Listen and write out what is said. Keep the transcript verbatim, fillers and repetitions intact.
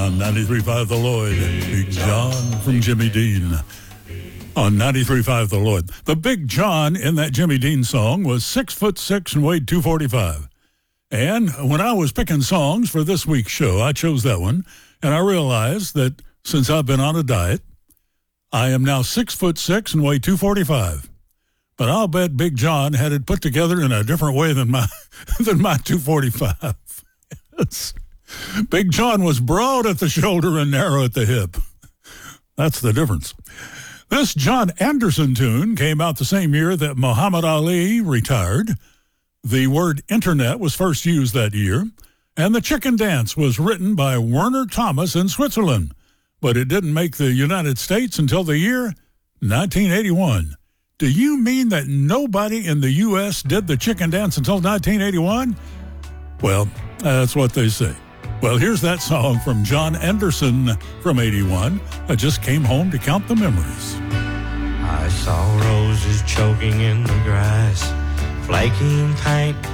on ninety-three point five The Lloyd. Big John from Jimmy Dean on ninety-three point five The Lloyd. The Big John in that Jimmy Dean song was six foot six and weighed two forty-five. And when I was picking songs for this week's show, I chose that one, and I realized that since I've been on a diet, I am now six foot six and weigh two forty-five. But I'll bet Big John had it put together in a different way than my than my two forty-five. Yes. Big John was broad at the shoulder and narrow at the hip. That's the difference. This John Anderson tune came out the same year that Muhammad Ali retired. The word internet was first used that year, and the chicken dance was written by Werner Thomas in Switzerland, but it didn't make the United States until the year nineteen eighty-one. Do you mean that nobody in the U S did the chicken dance until nineteen eighty-one? Well, that's what they say. Well, here's that song from John Anderson from eighty-one. I just came home to count the memories. I saw roses choking in the grass, flaking paint